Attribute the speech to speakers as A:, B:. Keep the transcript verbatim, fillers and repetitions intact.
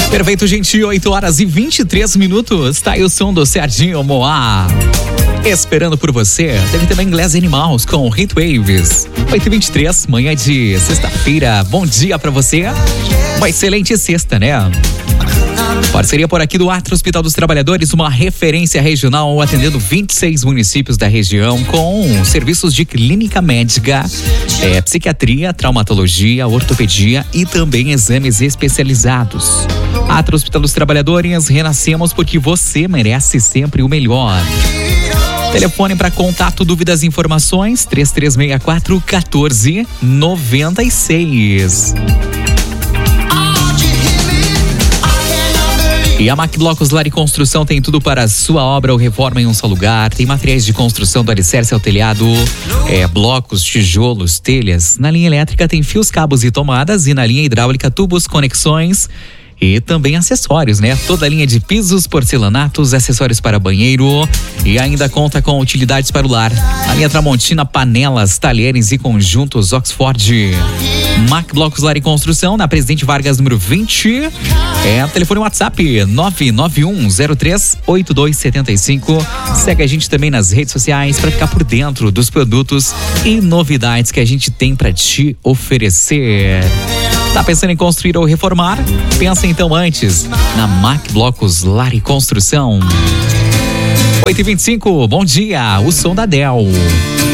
A: Perfeito, gente, oito horas e vinte e três minutos. Tá aí o som do Serginho Moá. Esperando por você. Teve também Glass Animals com Heat Waves. oito e vinte e três, manhã de sexta-feira. Bom dia pra você. Uma excelente sexta, né? Parceria por aqui do Atro Hospital dos Trabalhadores, uma referência regional atendendo vinte e seis municípios da região com serviços de clínica médica, é, psiquiatria, traumatologia, ortopedia e também exames especializados. Atro Hospital dos Trabalhadores, renascemos porque você merece sempre o melhor. Telefone para contato, dúvidas e informações, três três seis quatro, um quatro nove seis. E a Mac Blocos Lar e Construção tem tudo para a sua obra ou reforma em um só lugar. Tem materiais de construção do alicerce ao telhado, é, blocos, tijolos, telhas. Na linha elétrica tem fios, cabos e tomadas. E na linha hidráulica, tubos, conexões e também acessórios, né? Toda a linha de pisos, porcelanatos, acessórios para banheiro e ainda conta com utilidades para o lar. A linha Tramontina, panelas, talheres e conjuntos Oxford. Mac Blocos Lar e Construção, na Presidente Vargas, número vinte. É, telefone WhatsApp nove nove um zero três oito dois sete cinco. Segue a gente também nas redes sociais para ficar por dentro dos produtos e novidades que a gente tem para te oferecer. Tá pensando em construir ou reformar? Pensa então antes na Mac Blocos Lar e Construção. oito e vinte e cinco, bom dia, o som da Del.